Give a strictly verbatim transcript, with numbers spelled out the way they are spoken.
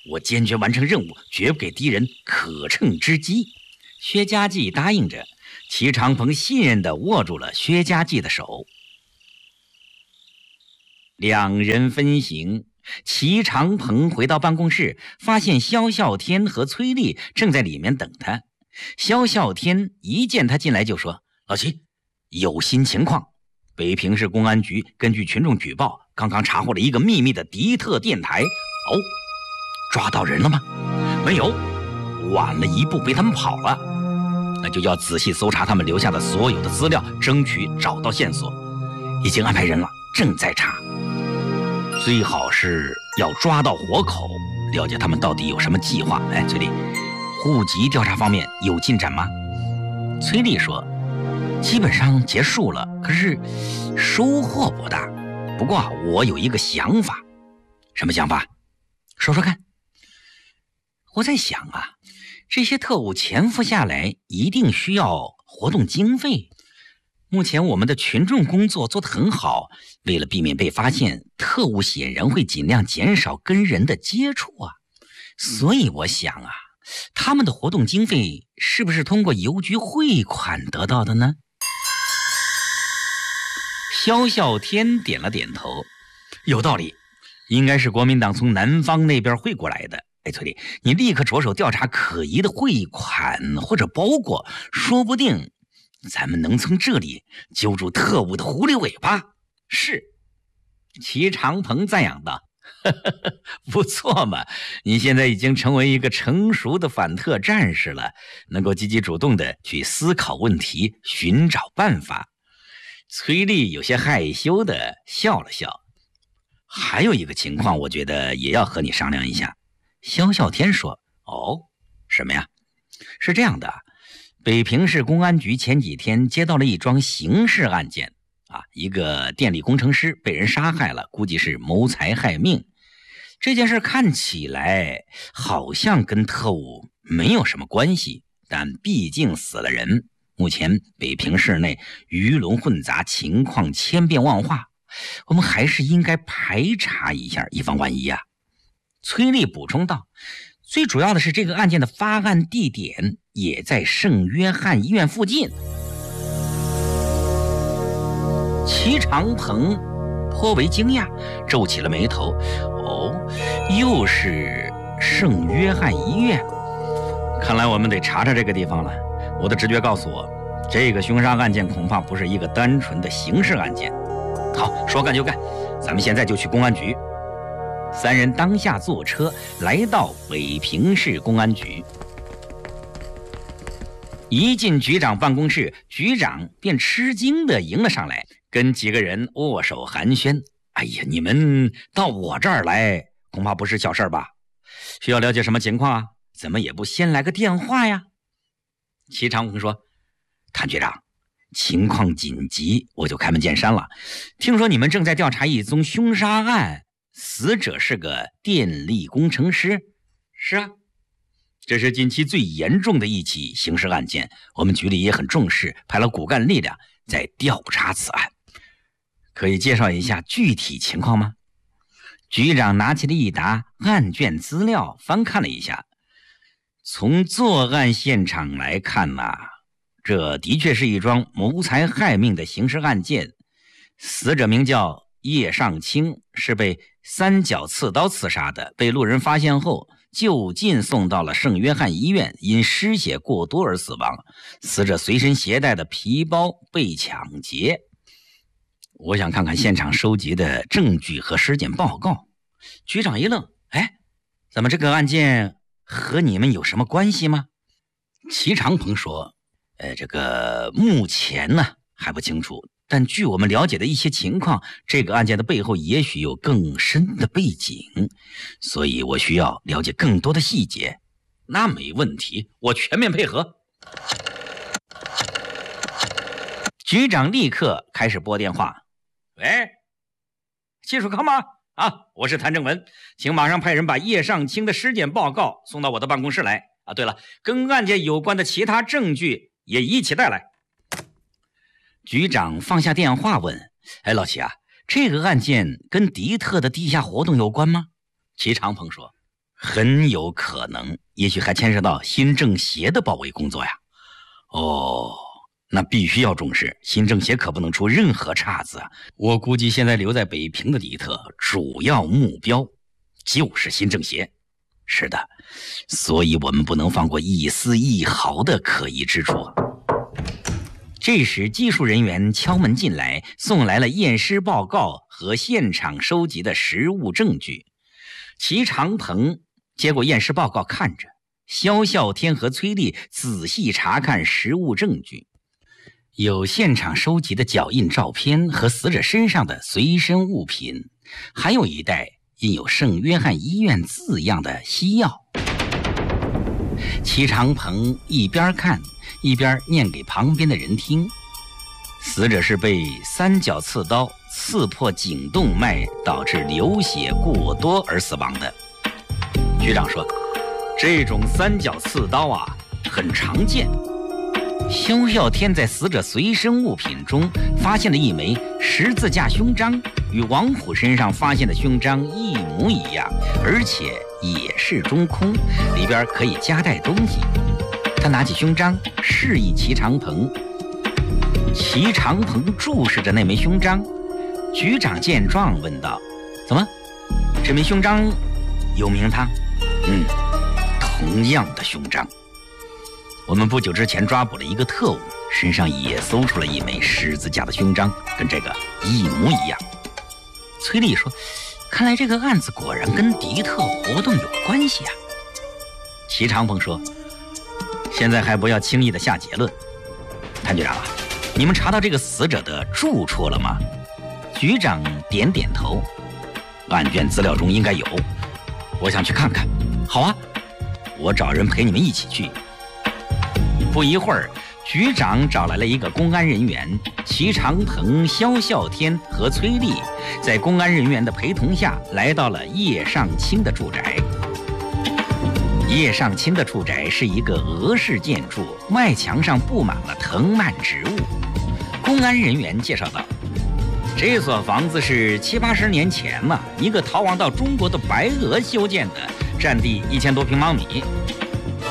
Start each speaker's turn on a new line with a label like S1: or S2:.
S1: 我坚决完成任务，绝不给敌人可乘之机。薛家继答应着，齐长鹏信任地握住了薛家继的手。两人分行，齐长鹏回到办公室，发现萧啸天和崔丽正在里面等他。萧啸天一见他进来就说：“老齐，有新情况。北平市公安局根据群众举报，刚刚查获了一个秘密的敌特电台。哦，抓到人了吗？没有，晚了一步，被他们跑了。那就要仔细搜查他们留下的所有的资料，争取找到线索。已经安排人了，正在查。最好是要抓到活口，了解他们到底有什么计划。哎，崔丽，户籍调查方面有进展吗？”崔丽说：“基本上结束了，可是收获不大。不过啊，我有一个想法。”“什么想法？说说看。”“我在想啊，这些特务潜伏下来一定需要活动经费。目前我们的群众工作做得很好，为了避免被发现，特务显然会尽量减少跟人的接触啊。所以我想啊，他们的活动经费是不是通过邮局汇款得到的呢？”萧啸天点了点头：“有道理，应该是国民党从南方那边汇过来的。哎，崔丽，你立刻着手调查可疑的汇款或者包裹，说不定咱们能从这里揪住特务的狐狸尾巴。”“是。”齐长鹏赞扬道：“呵呵呵，不错嘛，你现在已经成为一个成熟的反特战士了，能够积极主动的去思考问题，寻找办法。”崔丽有些害羞的笑了笑。“还有一个情况，我觉得也要和你商量一下。”萧啸天说：“哦，什么呀？”“是这样的，北平市公安局前几天接到了一桩刑事案件啊，一个电力工程师被人杀害了，估计是谋财害命。这件事看起来好像跟特务没有什么关系，但毕竟死了人。目前北平市内鱼龙混杂，情况千变万化，我们还是应该排查一下，以防万一啊。”崔丽补充道：“最主要的是这个案件的发案地点也在圣约翰医院附近。”齐长鹏颇为惊讶，皱起了眉头：“哦，又是圣约翰医院？看来我们得查查这个地方了。我的直觉告诉我，这个凶杀案件恐怕不是一个单纯的刑事案件。好，说干就干，咱们现在就去公安局。”三人当下坐车来到北平市公安局。一进局长办公室，局长便吃惊地迎了上来，跟几个人握手寒暄：“哎呀，你们到我这儿来，恐怕不是小事吧？需要了解什么情况啊？怎么也不先来个电话呀？”齐长鹏说：“谭局长，情况紧急，我就开门见山了。听说你们正在调查一宗凶杀案，死者是个电力工程师。”“是啊，这是近期最严重的一起刑事案件，我们局里也很重视，派了骨干力量在调查此案。可以介绍一下具体情况吗？”局长拿起了一沓案卷资料，翻看了一下。从作案现场来看呐、啊，这的确是一桩谋财害命的刑事案件。死者名叫叶尚清，是被三角刺刀刺杀的，被路人发现后就近送到了圣约翰医院，因失血过多而死亡。死者随身携带的皮包被抢劫。我想看看现场收集的证据和尸检报告。局长一愣：“哎，怎么这个案件和你们有什么关系吗？”齐长鹏说：“呃，这个目前呢还不清楚，但据我们了解的一些情况，这个案件的背后也许有更深的背景，所以我需要了解更多的细节。”“那没问题，我全面配合。”局长立刻开始拨电话：“喂，技术科吗？啊，我是谭正文，请马上派人把叶尚清的尸检报告送到我的办公室来。啊，对了，跟案件有关的其他证据也一起带来。”局长放下电话问：“哎，老齐啊，这个案件跟敌特的地下活动有关吗？”齐长鹏说：“ 很有可能，也许还牵涉到新政协的包围工作呀。哦，那必须要重视，新政协可不能出任何岔子啊！我估计现在留在北平的李特主要目标就是新政协。是的，所以我们不能放过一丝一毫的可疑之处。这时技术人员敲门进来，送来了验尸报告和现场收集的实物证据。齐长鹏接过验尸报告看着，萧啸天和崔丽仔细查看实物证据，有现场收集的脚印照片和死者身上的随身物品，还有一袋印有圣约翰医院字样的西药。齐长鹏一边看一边念给旁边的人听，死者是被三角刺刀刺破颈动脉，导致流血过多而死亡的。局长说，这种三角刺刀啊很常见。萧啸天在死者随身物品中发现的一枚十字架胸章，与王虎身上发现的胸章一模一样，而且也是中空，里边可以夹带东西。他拿起胸章示意齐长鹏，齐长鹏注视着那枚胸章。局长见状问道，怎么，这枚胸章有名堂？嗯，同样的胸章，我们不久之前抓捕了一个特务，身上也搜出了一枚十字架的胸章，跟这个一模一样。崔丽说，看来这个案子果然跟敌特活动有关系啊。齐长鹏说，现在还不要轻易的下结论。谭局长啊，你们查到这个死者的住处了吗？局长点点头，案卷资料中应该有，我想去看看。好啊，我找人陪你们一起去。不一会儿，局长找来了一个公安人员，齐长鹏、萧啸天和崔丽在公安人员的陪同下来到了叶尚卿的住宅。叶尚卿的住宅是一个俄式建筑，外墙上布满了藤蔓植物。公安人员介绍道，这所房子是七八十年前嘛，一个逃亡到中国的白俄修建的，占地一千多平方米。